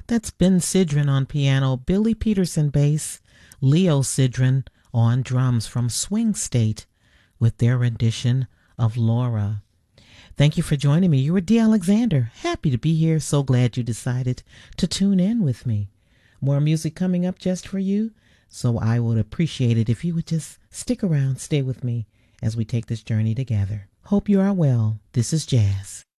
That's Ben Sidran on piano, Billy Peterson bass, Leo Sidran on drums from Swing State with their rendition of Laura. Thank you for joining me. You're Dee Alexander. Happy to be here. So glad you decided to tune in with me. More music coming up just for you. So I would appreciate it if you would just stick around, stay with me as we take this journey together. Hope you are well. This is Jazz.